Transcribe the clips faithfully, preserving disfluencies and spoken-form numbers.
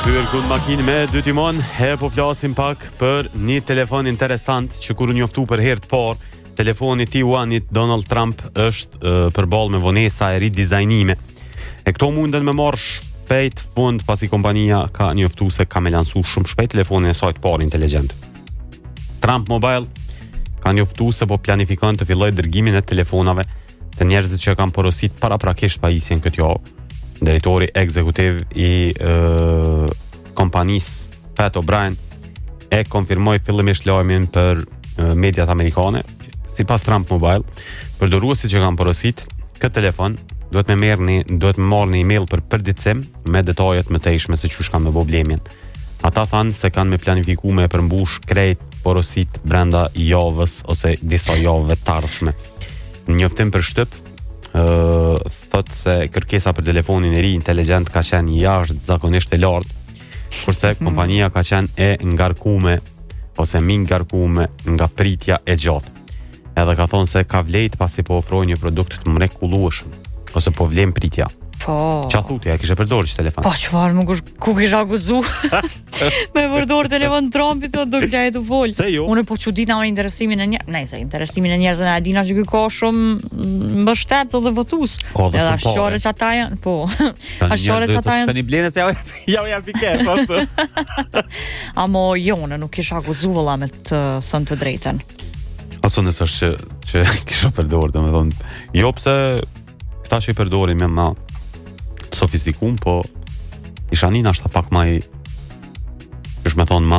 Hyrkun makinë me dy timon, herë po flasim pak për një telefon interesant që kur u njoftu për herë të parë, telefoni T one-it Donald Trump është uh, përballë me vonesa e ridizajnime. E këto munden me marrë shpejt fund pasi kompania ka njoftu se ka me lansu shumë shpejt telefonin e saj të parë inteligjent. Trump Mobile ka njoftu se po planifikon të fillojë dërgimin e telefonave të njerëzit që kanë porosit paraprakisht pajisjen këtë javë. Drejtori ekzekutiv i uh, kompanisë Pat O'Brien e konfirmoi fillimisht lajmin për uh, mediat amerikane. Sipas Trump Mobile, përdoruesit që kanë porosit këtë telefon duhet me merrni, duhet me marrni email për përditësim me detajet më tejshme se çush kanë me problemin. Ata thanë se kanë me planifikuar me përmbush krejt porosit brenda javës ose disa javëve të ardhshme. Në njoftim për shtyp, Uh, thot se kërkesa për telefonin e ri inteligjent ka qenë jashtë zakonisht e lartë, kurse kompania ka qenë e ngarkume ose mi ngarkume nga pritja e gjatë. Edhe ka thonë se ka vlejt pasi po ofrojë një produkt të mrekullueshëm ose po vlen pritja. Po. Qa thuti, e kishe përdorë që telefon? Po, çfarë më kush ku kisha guxu me përdor telefon Trumpit do të gjej të vol. Jo. Unë po çudita me interesimin e njerëzve, nëse interesimin e njerëzve në Adina që ky ka shumë mbështet dhe votues. Edhe ashore që ata janë, po. Ashore që ata janë. Tani blenë se ja ja ja piket ashtu. Amo jo, unë nuk kisha guxu valla me të thënë të drejtën. Aso nësë është që, që kisha përdorë, domethënë, jo pse këta që i përdorin me ma sofistikum, po isha një nashta pak maj është me thonë ma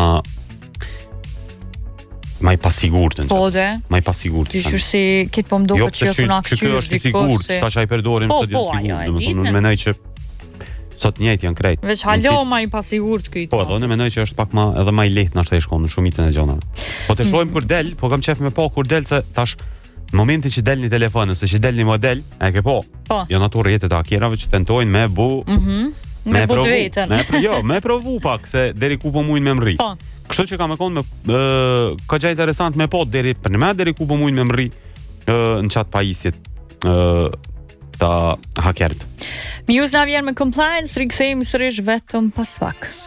ma i pasigurt po dhe ma i pasigurt dishur si kitë po mdo këtë që jëtë në akëshyrë që kjo është i sigurt ta që a i përdorin po, po, ajo e ditë unë menoj që sot njëjtë janë krejt veç halo ma i pasigurt këtë po edhe unë menoj që është pak ma edhe ma i lehtë nashta i shkon në shumicën e gjonave po të shojmë kur del po kam qef me po kur del se tash në momentin që del një telefon ose që del një model e ke po, po. Jo natyrë jetët e akjerave që tentojnë me bu mm-hmm. me, me bu provu, vetën me, jo, me provu pak se deri ku po mujnë me mri po. Kështu që ka me konë me uh, ka gjë interesant me po deri për në me deri ku po mujnë me mri uh, në qatë pajisjet uh, ta hakert Mjus na vjen me compliance, rikthehemi sërish vetëm pas pak.